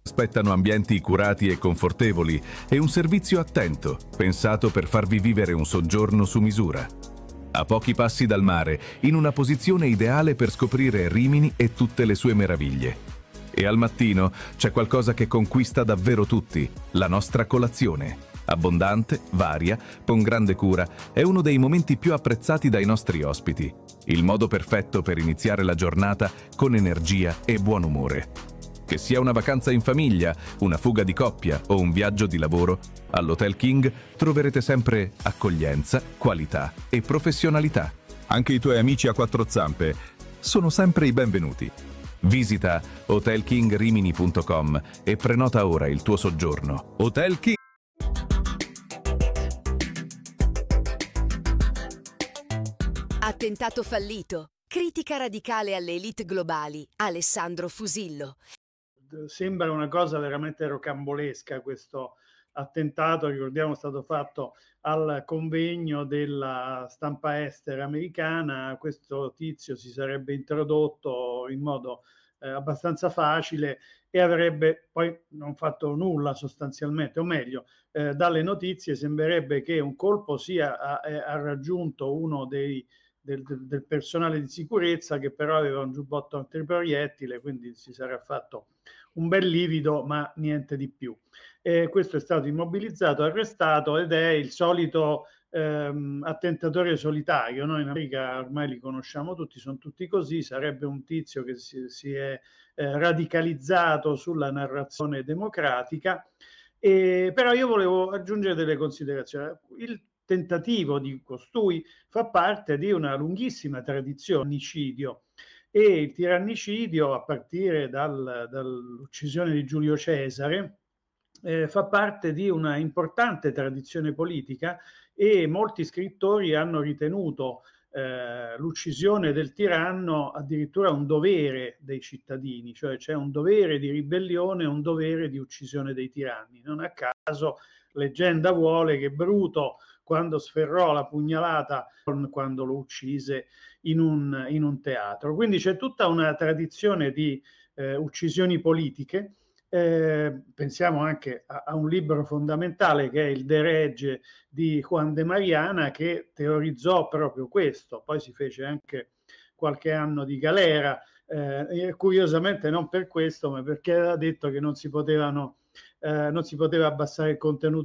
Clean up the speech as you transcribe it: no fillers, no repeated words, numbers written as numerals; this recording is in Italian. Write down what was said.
Aspettano ambienti curati e confortevoli e un servizio attento, pensato per farvi vivere un soggiorno su misura. A pochi passi dal mare, in una posizione ideale per scoprire Rimini e tutte le sue meraviglie. E al mattino c'è qualcosa che conquista davvero tutti, la nostra colazione. Abbondante, varia, con grande cura, è uno dei momenti più apprezzati dai nostri ospiti. Il modo perfetto per iniziare la giornata con energia e buon umore. Che sia una vacanza in famiglia, una fuga di coppia o un viaggio di lavoro, all'Hotel King troverete sempre accoglienza, qualità e professionalità. Anche i tuoi amici a quattro zampe sono sempre i benvenuti. Visita hotelkingrimini.com e prenota ora il tuo soggiorno. Hotel King. Attentato fallito. Critica radicale alle elite globali. Alessandro Fusillo. Sembra una cosa veramente rocambolesca questo attentato, ricordiamo è stato fatto al convegno della stampa estera americana. Questo tizio si sarebbe introdotto in modo abbastanza facile e avrebbe poi non fatto nulla sostanzialmente, o meglio, dalle notizie sembrerebbe che un colpo ha raggiunto uno del personale di sicurezza, che però aveva un giubbotto antiproiettile, quindi si sarà fatto un bel livido, ma niente di più. Questo è stato immobilizzato, arrestato, ed è il solito attentatore solitario. Noi in America ormai li conosciamo tutti, sono tutti così. Sarebbe un tizio che si è radicalizzato sulla narrazione democratica. Però io volevo aggiungere delle considerazioni. Il tentativo di costui fa parte di una lunghissima tradizione di omicidio, e il tirannicidio, a partire dall'uccisione di Giulio Cesare, fa parte di una importante tradizione politica, e molti scrittori hanno ritenuto l'uccisione del tiranno addirittura un dovere dei cittadini, cioè c'è un dovere di ribellione e un dovere di uccisione dei tiranni. Non a caso leggenda vuole che Bruto, quando sferrò la pugnalata, quando lo uccise in un teatro. Quindi c'è tutta una tradizione di uccisioni politiche. Pensiamo anche a un libro fondamentale che è il De Regge di Juan de Mariana, che teorizzò proprio questo. Poi si fece anche qualche anno di galera, curiosamente non per questo, ma perché aveva detto che non si poteva abbassare il contenuto